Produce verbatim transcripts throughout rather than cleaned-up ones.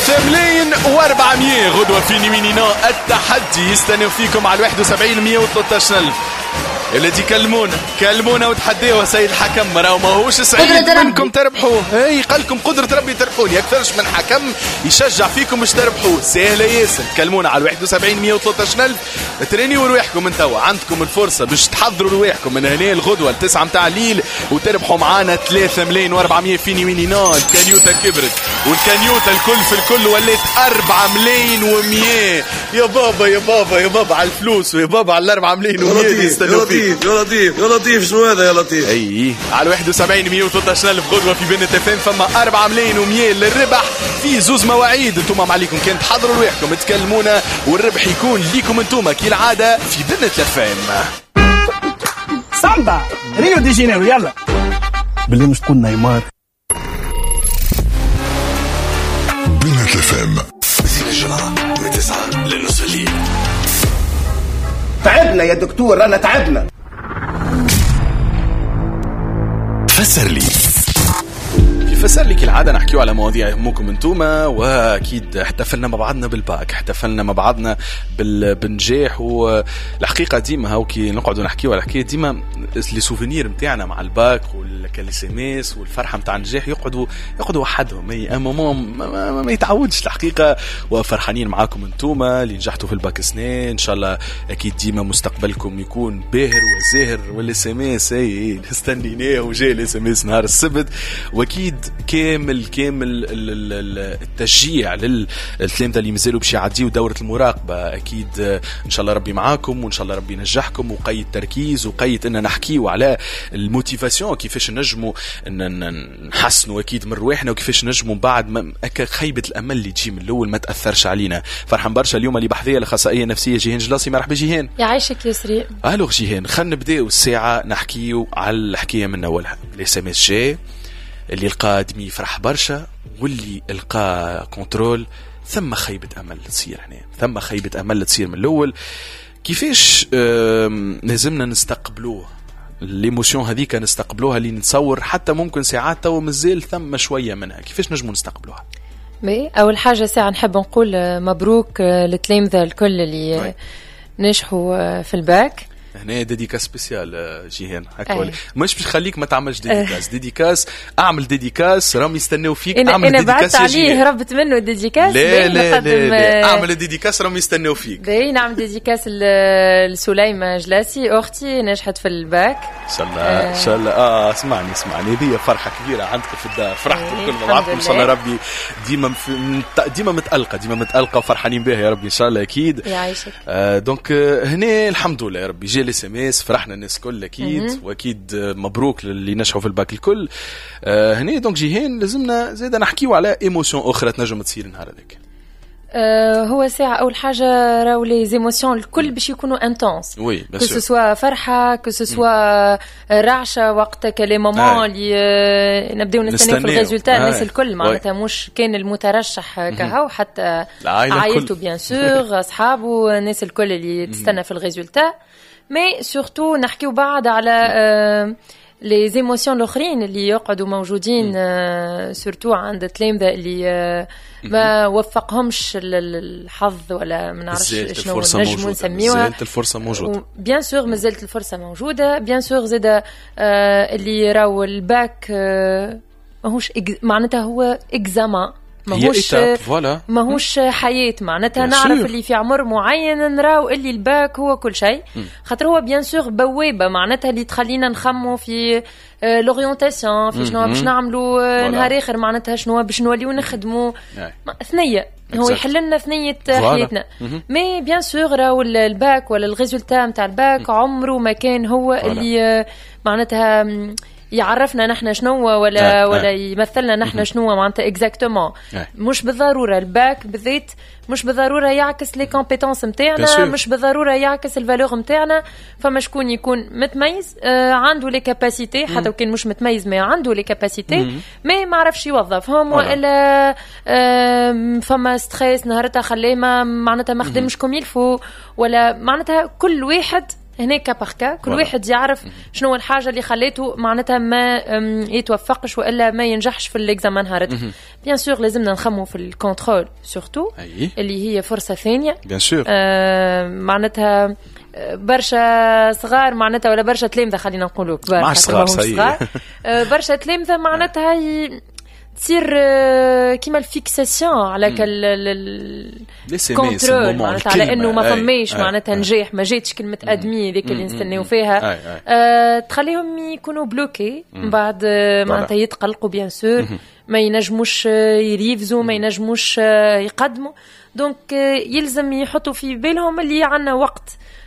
ثلاثة ملايين وأربعمية غدوة في نيمينينا التحدي يستنوا فيكم على واحد وسبعين مية وثلاثة عشر ألف. التي كلمونا كلمونا وتحديوا سيد الحكم راهو ماهوش سعيد منكم تربحوه. اي قالكم قدرة ربي تربحوني اكثرش من حكم يشجع فيكم باش تربحوه. سهله ياسر كلمونا على واحد وسبعين مية وثلاثة عشر ألف. ترينيوا رواحكم من توا عندكم الفرصه باش تحضروا رواحكم من هنا الغدوه التسعة متاع الليل وتربحوا معانا ثلاثة ملايين وأربعمية في نيمينينا. الكانيوتا كبرت والكانيوتا الكل في الكل ولات أربعة ملايين ومية. يا بابا يا بابا يا بابا على الفلوس ويا بابا على الأربعة ملايين ومية يستنوا فيه. يا لطيف يا لطيف شنو هذا يا لطيف؟ اي على واحد وسبعين مية وثلاثة عشر ألف غدوه في بنت اف ام فما أربعة ملايين ومية للربح في زوز مواعيد. انتم ما عليكم كان تحضروا رواحكم تكلمونا والربح يكون ليكم انتم كالعاده في بنت اف ام. سامبا ريو دي جينيرو يلا بالله مش تكون نيمار. بنت اف ام زين الجمعه من تسعة لنصف الليل. تعبنا يا دكتور رانا تعبنا. فسر لي فسر لي كالعادة نحكيو على مواضيع يهمكم انتوما. واكيد احتفلنا مع بعضنا بالباك احتفلنا مع بعضنا بالنجاح والحقيقة ديما هاوكي نقعدوا نحكيو على حكاية ديما لي سوفينير متاعنا مع الباك والكاليسيميس والفرحة متاع النجاح يقعدوا يقعدوا وحدهم. اي امام ما, ما, ما يتعودش الحقيقة. وفرحانين معاكم انتوما اللي نجحتوا في الباك سنين. ان شاء الله اكيد ديما مستقبلكم يكون باهر وزاهر. والاسماس اي استنيناه وجاي الاسماس نهار السبت. واكيد كامل كامل التشجيع للتلامذة اللي مازالوا باش يعديوا دورة المراقبة. أكيد إن شاء الله ربي معاكم وإن شاء الله ربي ينجحكم. وقيد تركيز وقيد إن نحكيوا على الموتيفاسيون كيفاش نجموا إن نحسنوا أكيد من رواحنا وكيفاش نجموا بعد ما خيبة الأمل اللي تجي من الأول ما تأثرش علينا. فرحان برشا اليوم اللي بحذية الأخصائية النفسية جيهان جلاسي. مرحبا جيهان. يعيشك يسري. أهلا جيهان. خلينا نبداو الساعة نحكيوا على الحكاية من أولها. الاس ام اس جي اللي لقى ادمي فرح برشا واللي لقى كنترول. ثم خيبة امل تصير هنا ثم خيبة امل تصير من الاول. كيفاش لازمنا نستقبلوه الايموشن هذيك نستقبلوها اللي نتصور حتى ممكن ساعات تو مازال ثم شويه منها. كيفاش نجموا نستقبلوها؟ بي اول حاجه ساعه نحب نقول مبروك للتلامذه الكل اللي نجحوا في الباك. هنا ديديكاس سبيسيال جيهان هكا ولا مش باش خليك ما تعملش ديديكاس. ديديكاس اعمل ديديكاس راهم يستناو فيك. أنا اعمل أنا ديديكاس أنا بعثت عليه هربت منه ديديكاس. لا لا لا, لا. اعمل ديديكاس راهم يستناو فيك. باهي نعمل ديديكاس لسليمة جلاسي اختي نجحت في الباك ان شاء الله ان شاء الله. اه اسمعني اسمعني هذه فرحه كبيره عندك في الدار. فرحتوا الكل مع بعضكم ان شاء الله ربي ديما ديما متالقه ديما متالقه وفرحانين بها يا ربي ان شاء الله اكيد. يعيشك. آه دونك هنا الحمد لله يا ربي جي الاس ام اس فرحنا الناس كل اكيد. واكيد مبروك للي نجحوا في الباك الكل. آه هنا دونك جيهان لازمنا زيدا نحكيو على ايموشن اخرى تنجم تصير النهار هذاك. أه هو ساعة أول حاجة راو لي زيموسيون الكل باش يكونوا انتونس. وي كو سوا فرحة كو سوا رعشة وقتك لي مومون اللي نبداو نستناو في الريزولتا. الناس الكل معناتها مش كان المترشح كهو حتى عائلته بيان سور أصحابه الناس الكل اللي تستنى في الريزولتا. مي سورتو نحكيو بعد على أه لي زيموسيون الاخرين اللي يقعدوا موجودين أه سورتو عند التلامذه اللي أه ما وفقهمش الحظ ولا ما نعرفش شنو نجمو نسميوها. زالت الفرصه موجوده بيان سور مازالت الفرصه موجوده. بيان سور زاده أه اللي راو الباك أه ماهوش معناتها هو اكزامان ماهوش ماهوش حياة. معناتها نعرف اللي في عمر معين نراو اللي الباك هو كل شيء. خاطر هو بيان سور بوابة معناتها اللي تخلينا نخمو في لورينتاسيون في شنو باش نعملوا نهار اخر معناتها شنو باش نوليو نخدموا ثنية. هو يحل لنا ثنية حياتنا. مي بيان سور راو الباك ولا الريزولتا نتاع الباك عمره ما كان هو اللي معناتها يعرفنا نحن شنو ولا ولا يمثلنا نحن شنو معناتها اكزاكتومون. مش بالضروره الباك بالذات مش بالضروره يعكس لي كومبيتونس نتاعنا مش بالضروره يعكس الفالور نتاعنا. فما شكون يكون متميز آه عنده لي كاباسيتي حتى وكان مش متميز ما عنده لي كاباسيتي مي ما عرفش يوظفهم والا آه فما ستريس نهارتها خليه ما معناتها ما خدمش كوم يلفو ولا معناتها كل واحد هنا كاباركا كل واحد يعرف شنو هو الحاجه اللي خليته معناتها ما يتوفقش والا ما ينجحش في الاكزامان هارت. بيان سور لازمنا نخمو في الكونترول سورتو اللي هي فرصه ثانيه بيان سور آه معناتها برشا صغار معناتها ولا برشا تلامذه خلينا نقولوا كبار مع صغار صغار برشا تلامذه معناتها تصير كيما الفيكساسيون على كال الكونترول معناتها على انه ما فماش معناتها نجاح ما جاتش كلمه ادمي ذيك اللي نستناو فيها أه تخليهم يكونوا بلوكي من بعد معناتها يتقلقوا بيان سور ما ينجموش يريفزوا ما ينجموش يقدموا دونك يلزم يحطوا في بالهم اللي عندنا وقت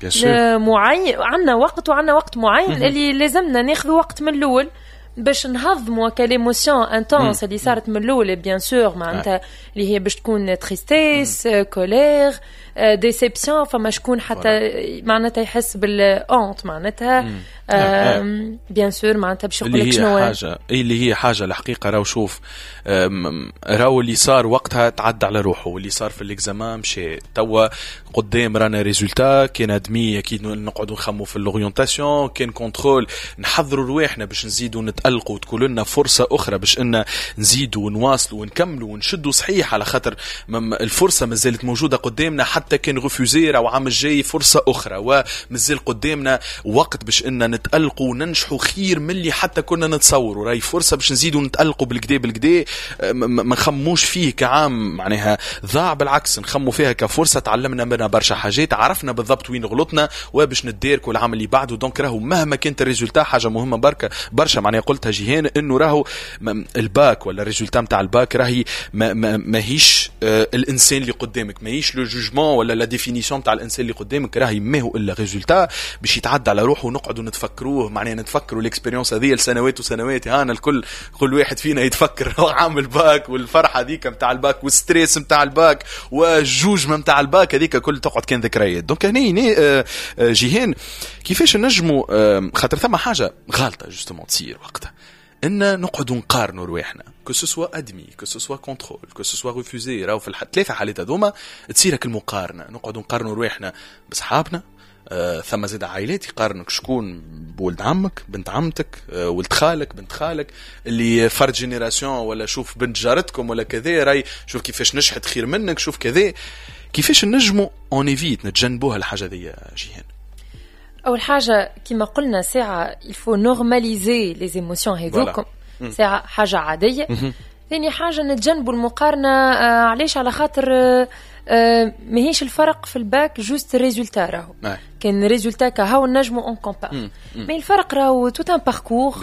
معين عندنا وقت وعندنا وقت معين اللي لازمنا ناخذ وقت من الاول باش نهضموا كاليموسيون انتونس اللي صارت من الاول بيان سور معناتها اللي هي باش تكون تريستيس كولير ديسيبسيون فما شكون حتى معناتها يحس بالاونت معناتها بيان سور معناتها باش يقول لك شنو حاجه اللي هي حاجه الحقيقه راهو شوف راهو اللي صار وقتها تعدى على روحه واللي صار في الاكزامان مشى توا قدام رانا ريزولتا كان ادمي اكيد نقعدوا نخموا في الاورينتاسيون كان كنترول نحضروا رواحنا باش نزيدوا نتالقوا وتكون لنا فرصه اخرى باش ان نزيدوا ونواصلوا ونكملوا ونشدوا صحيح على خاطر الفرصه مازالت موجوده قدامنا حتى كان ريفوزير او عام الجاي فرصه اخرى ومازال قدامنا وقت باش ان نتالقوا وننجحوا خير من اللي حتى كنا نتصوروا راهي فرصه باش نزيدوا نتالقوا بالكدا بالكدا ما نخموش فيه كعام معناها ضاع بالعكس نخموا فيها كفرصه تعلمنا منها برشا حاجات عرفنا بالضبط وين غلطنا وباش نديركوا العام اللي بعده دونك راهو مهما كانت الريزولتا حاجه مهمه بركه برشا معناها قلتها جيهان انه راهو الباك ولا الريزولتا نتاع الباك راهي ما ماهيش آه الانسان اللي قدامك ماهيش لو جوجمون ولا لا ديفينيسيون نتاع الانسان اللي قدامك راهي ما هو الا ريزولتا باش يتعدى على روحه ونقعدوا نتفكروه معناها نتفكروا الاكسبيريونس هذه لسنوات وسنوات هانا الكل كل واحد فينا يتفكر هو عامل باك والفرحه هذيك نتاع الباك والستريس نتاع الباك والجوجمه نتاع الباك هذيك كل تقعد كان ذكريات دونك هنا آه جيهان كيفاش نجموا آه خاطر ثم حاجه غلطه جوستومون تصير وقتها ان نقعدوا نقارنوا رواحنا كو سوسوا ادمي كو سوسوا كونترول كو سوسوا ريفوزي راهو في الثلاثه حالات هذوما تصيرك المقارنه نقعدوا نقارنوا رواحنا بصحابنا آه ثم زاد عائلات يقارنك شكون بولد عمك بنت عمتك آه ولد خالك بنت خالك اللي فرد جينيراسيون ولا شوف بنت جارتكم ولا كذا راي شوف كيفاش نشحت خير منك شوف كذا كيفاش نجموا اون ايفيت نتجنبوها الحاجه ذي جيهان اول حاجه كما قلنا ساعه الفو نورماليزي لي ايموشن هذوكم ساعه حاجه عاديه ثاني حاجه نتجنبوا المقارنه آه علاش على خاطر آه آه ماهيش الفرق في الباك جوست ريزولتا راهو كان ريزولتا كهو نجمو اون كومبار مي الفرق راهو توت ان باركور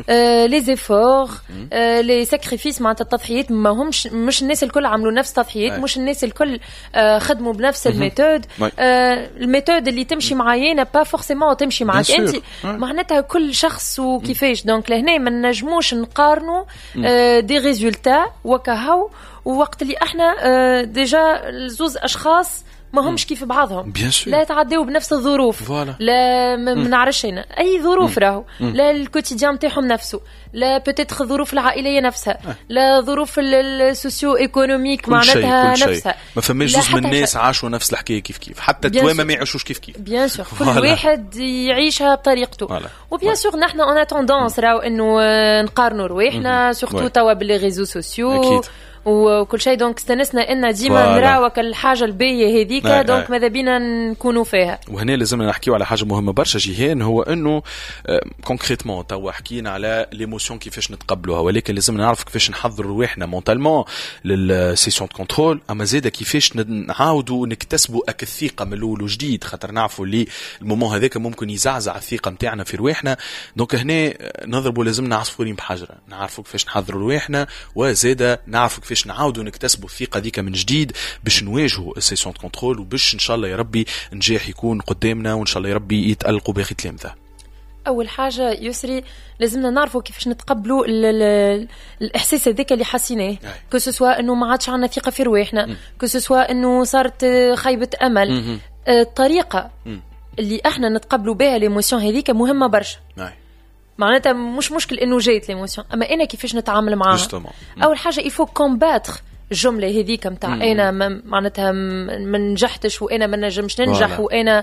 لي زيفور لي ساكريفيس معناتها التضحيات ما همش مش الناس الكل عملوا نفس التضحيات مش الناس الكل آه خدموا بنفس الميثود آه الميثود اللي تمشي معايا با فورسيمون تمشي معاك انت معناتها كل شخص وكيفاش دونك لهنا ما نجموش نقارنوا آه دي ريزولتا وكهو ووقت اللي احنا آه ديجا زوز اشخاص ما همش كيف بعضهم لا يتعداو بنفس الظروف لا ما نعرفش هنا اي ظروف راهو لا الكوتيديان نتاعهم نفسه لا بوتيتر الظروف العائليه نفسها لا ظروف السوسيو ايكونوميك معناتها نفسها ما فماش جزء من الناس عاشوا نفس الحكايه كيف كيف حتى التوامه ما يعيشوش كيف كيف بيان سور كل واحد يعيشها بطريقته وبيان سور نحن اون توندونس راهو انه نقارنوا رواحنا سورتو توا باللي ريزو سوسيو وكل شيء دونك استنسنا ان ديما نراوك الحاجه الباهيه هذيك دونك ماذا بينا نكونوا فيها وهنا لازمنا نحكيو على حاجه مهمه برشا جيهان هو انه كونكريتمون توا حكينا على ليموسيون كيفاش نتقبلوها ولكن لازمنا نعرف كيفاش نحضروا رواحنا مونتالمون للسيسيون دو كنترول اما زاده كيفاش نعاودوا نكتسبوا اك الثقه من الاول وجديد خاطر نعرفوا اللي المومون هذاك ممكن يزعزع الثقه نتاعنا في رواحنا دونك هنا نضربوا لازمنا عصفورين بحجره نعرفوا كيفاش نحضروا رواحنا وزاده نعرفوا كيفاش نعاودوا نكتسبوا الثقه ديك من جديد باش نواجهوا السيسيون دو كنترول وباش ان شاء الله يا ربي نجاح يكون قدامنا وان شاء الله يا ربي يتالقوا باقي تلامذه. اول حاجه يسري لازمنا نعرفوا كيفاش نتقبلوا ال ال الاحساس هذاك اللي حسيناه كو سوا انه ما عادش عندنا ثقه في رواحنا كو سوا انه صارت خيبه امل الطريقه اللي احنا نتقبلوا بها ليموسيون هذيك مهمه برشا معناتها مش مشكل انه جايت ليموسيون اما انا كيفاش نتعامل معاها اول حاجه يفو كومباتر الجملة هذيك متاع أنا معناتها ما نجحتش وأنا ما نجمش ننجح وأنا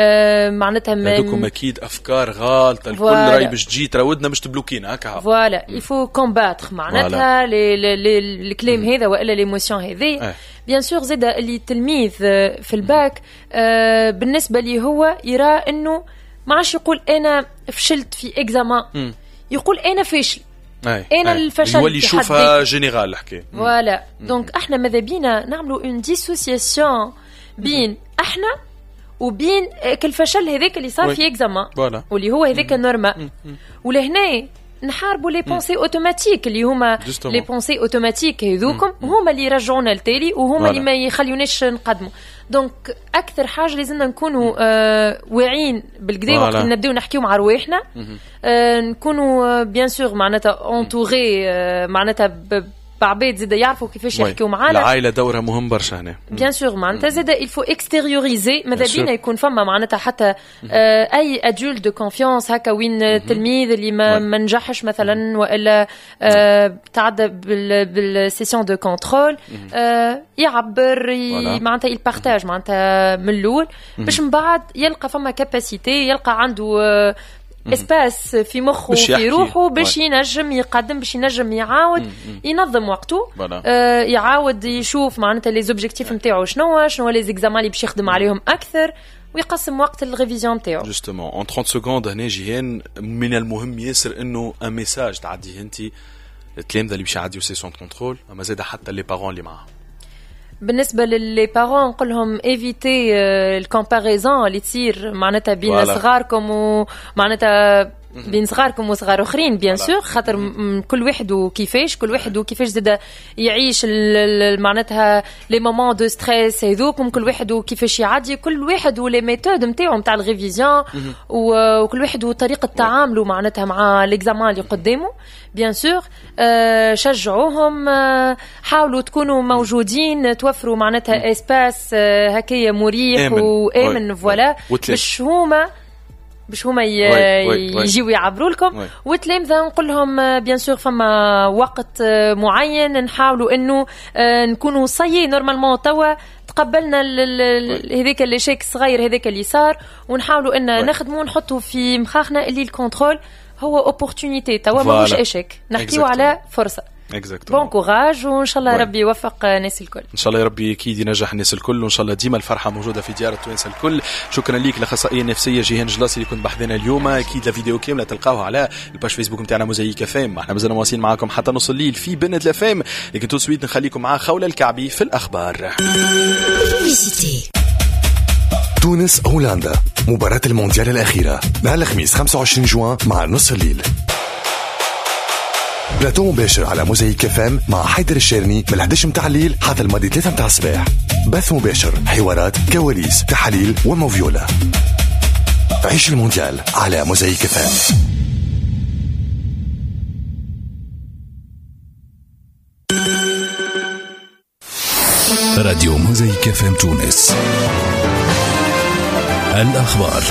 آه معناتها هذوكم أكيد أفكار غالطة الكل راي باش تجي تراودنا مش تبلوكين هكا فوالا يفو كومباتر معناتها الكلام هذا وإلا ليموسيون هذي بيان سور. زاد اللي تلميذ في الباك آه بالنسبة لي هو يرى إنه ما عادش يقول أنا فشلت في إكزامان، يقول أنا فاشل. أي. أنا الفشل اللي يشوفها جينيرال الحكاية. فوالا دونك احنا ماذا بينا نعملوا اون ديسوسياسيون بين احنا وبين الفشل هذاك اللي صار في اكزامان واللي هو هذاك نورمال، ولهنا نحاربوا لي بونسي اوتوماتيك اللي هما لي بونسي اوتوماتيك هذوكم هما اللي يرجعونا للتالي وهما اللي ما يخليوناش نقدموا. دونك اكثر حاجه لازمنا نكونوا آه واعيين بالكدا وقت نبداو نحكيو مع رواحنا، آه نكونوا بيان سور معناتها اونتوري آه معناتها بعباد زيدا يعرفوا كيفاش يحكيو معانا. العائله دورها مهم برشا هنا بيان سور معناتها زيدا الفو اكستيريوريزي. ماذا بينا يكون فما معناتها حتى آه اي ادولت دو كونفيونس هكا وين التلميذ اللي ما منجحش مثلا والا آه تعدى بالسيسيون دو كونترول آه يعبر معناتها يبارتاج معناتها من الاول باش من بعد يلقى فما كاباسيتي، يلقى عنده آه اسباس في مخه وفي روحه باش ينجم يقدم، باش ينجم يعاود ينظم وقته، آه يعاود يشوف معناتها لي زوبجيكتيف نتاعو شنو شنو لي زيكزامان اللي باش يخدم عليهم اكثر ويقسم وقت الريفيزيون نتاعو. جوستومون اون ثلاثين سكوند هنا جيهان من المهم ياسر انه ان ميساج تعديه انت التلامذه اللي باش يعديو سيسيون كنترول، اما زاد حتى لي بارون اللي معاهم. بالنسبه للي بارون نقول لهم ايفيتي الكومباريزون اللي تصير معناتها بين صغاركم ومعناتها بين صغاركم وصغار اخرين بيان سور، خاطر كل واحد وكيفاش كل واحد وكيفاش زاد يعيش معناتها لي مومون دو ستريس هذوك، كل واحد وكيفاش يعدي، كل واحد ولي ميثود نتاعو نتاع الريفيزيون، وكل واحد وطريقه تعامله معناتها مع ليكزامان اللي قدامه. بيان سور آه شجعوهم، آه حاولوا تكونوا موجودين، توفروا معناتها اسباس آه هكايا مريح وامن فوالا باش هما باش هما يجيو يعبروا لكم. والتلامذه نقول لهم بيان سور فما وقت معين نحاولوا انه نكونوا صيي نورمالمون توا تقبلنا هذاك اللي شيك صغير هذاك اللي صار، ونحاولوا ان نخدموا ونحطوا في مخاخنا اللي الكنترول هو اوبورتونيتي توا ماهوش اشيك، نحكيو على فرصه. بون كوراج وان شاء الله ربي يوفق الناس الكل. ان شاء الله ربي اكيد ينجح الناس الكل، وان شاء الله ديما الفرحه موجوده في ديار التوانسه الكل. شكرا ليك الاخصائيه النفسيه جيهان جلاسي اللي كنت بحثنا اليوم. اكيد الفيديو كامله تلقاوها على الباج فيسبوك نتاعنا موزايك فام. احنا مازلنا مواصلين معاكم حتى نص الليل في بنت لافام، لكن تو سويت نخليكم مع خوله الكعبي في الاخبار. تونس هولندا، مباراة المونديال الأخيرة نهار الخميس خمسة وعشرين جوان مع نص الليل. بلاتو مباشر على موزايك فام مع حيدر الشيرني من الحداش متاع الليل حتى الماضي ثلاثة متاع الصباح. بث مباشر، حوارات، كواليس، تحاليل وموفيولا. عيش المونديال على موزايك فام. راديو موزايك فام تونس. الأخبار.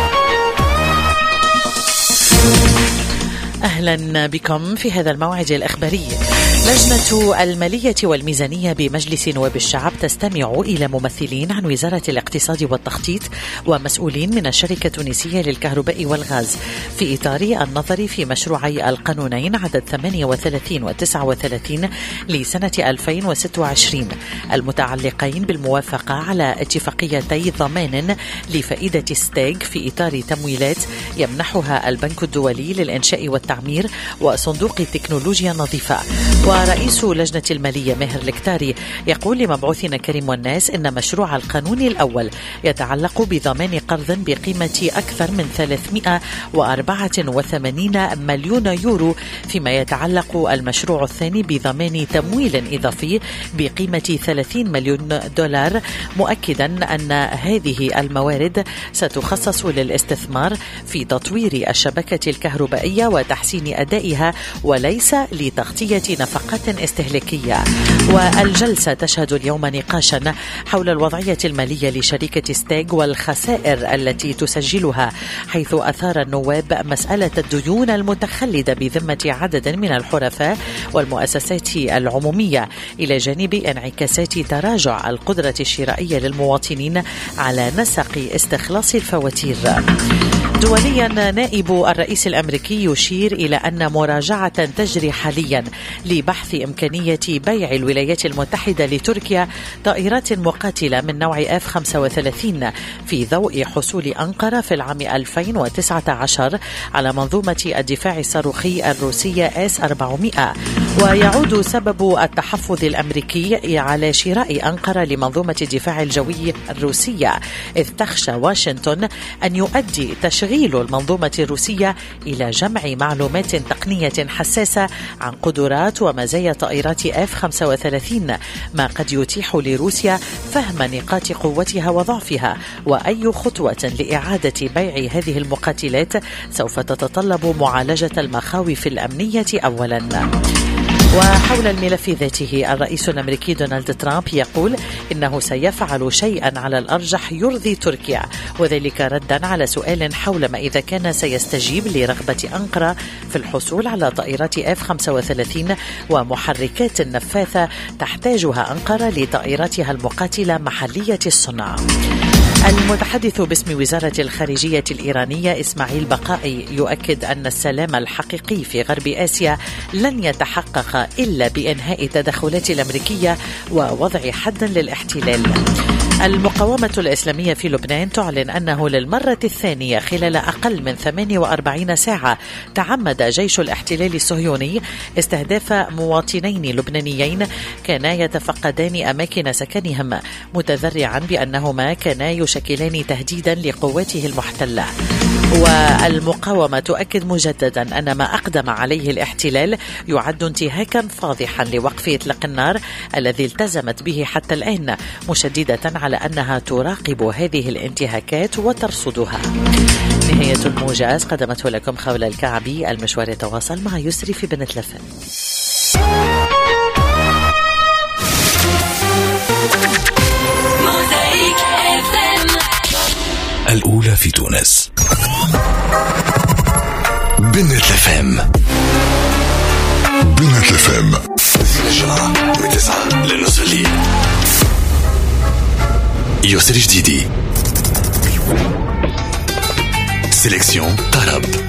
أهلا بكم في هذا الموعد الإخباري. لجنة المالية والميزانية بمجلس نواب الشعب تستمع إلى ممثلين عن وزارة الاقتصاد والتخطيط ومسؤولين من الشركة التونسية للكهرباء والغاز في إطار النظر في مشروعي القانونين عدد ثمانية وثلاثين وتسعة وثلاثين لسنة ألفين وستة وعشرين المتعلقين بالموافقة على اتفاقيتي ضمان لفائدة ستيغ في إطار تمويلات يمنحها البنك الدولي للإنشاء والتعمير وصندوق التكنولوجيا النظيفة. ورئيس لجنة المالية ماهر الكتاري يقول لمبعوثنا كريم والناس إن مشروع القانون الأول يتعلق بضمان قرض بقيمة أكثر من ثلاثمائة وأربعة وثمانين مليون يورو، فيما يتعلق المشروع الثاني بضمان تمويل إضافي بقيمة ثلاثين مليون دولار، مؤكدا أن هذه الموارد ستخصص للاستثمار في تطوير الشبكة الكهربائية وتحسين أدائها وليس لتغطية نفقات صفقات استهلاكية. والجلسة تشهد اليوم نقاشا حول الوضعية المالية لشركة ستيغ والخسائر التي تسجلها، حيث أثار النواب مسألة الديون المتخلدة بذمة عدد من الحرفاء والمؤسسات العمومية، إلى جانب انعكاسات تراجع القدرة الشرائية للمواطنين على نسق استخلاص الفواتير. دوليا، نائب الرئيس الأمريكي يشير إلى أن مراجعة تجري حاليا لبحث إمكانية بيع الولايات المتحدة لتركيا طائرات مقاتلة من نوع إف خمسة وثلاثين في ضوء حصول أنقرة في العام ألفين وتسعة عشر على منظومة الدفاع الصاروخي الروسية إس أربعمائة. ويعود سبب التحفظ الأمريكي على شراء أنقرة لمنظومة الدفاع الجوي الروسية، إذ تخشى واشنطن أن يؤدي تشغيل المنظومة الروسية إلى جمع معلومات تقنية حساسة عن قدرات ومزايا طائرات إف خمسة وثلاثين، ما قد يتيح لروسيا فهم نقاط قوتها وضعفها. وأي خطوة لإعادة بيع هذه المقاتلات سوف تتطلب معالجة المخاوف الأمنية أولا. وحول الملف ذاته، الرئيس الأمريكي دونالد ترامب يقول إنه سيفعل شيئا على الأرجح يرضي تركيا، وذلك ردا على سؤال حول ما إذا كان سيستجيب لرغبة أنقرة في الحصول على طائرات إف خمسة وثلاثين ومحركات نفاثة تحتاجها أنقرة لطائراتها المقاتلة محلية الصنع. المتحدث باسم وزارة الخارجية الإيرانية إسماعيل بقائي يؤكد أن السلام الحقيقي في غرب آسيا لن يتحقق إلا بإنهاء التدخلات الأمريكية ووضع حد للاحتلال. المقاومة الإسلامية في لبنان تعلن أنه للمرة الثانية خلال أقل من ثمانية وأربعين ساعة تعمد جيش الاحتلال الصهيوني استهداف مواطنين لبنانيين كانا يتفقدان أماكن سكنهم، متذرعا بأنهما كانا يشكلان تهديدا لقواته المحتلة. والمقاومة تؤكد مجددا أن ما أقدم عليه الاحتلال يعد انتهاكا فاضحا لوقف إطلاق النار الذي التزمت به حتى الآن، مشددة على أنها تراقب هذه الانتهاكات وترصدها. نهاية الموجز قدمته لكم خولة الكعبي. المشوار يتواصل مع يسري في بنت لفن. الأولى في تونس. بنت لفم. بنت لفم. في الجمعة من تسعة لنصف الليل. يسري جديدي. سيليكسيون طرب.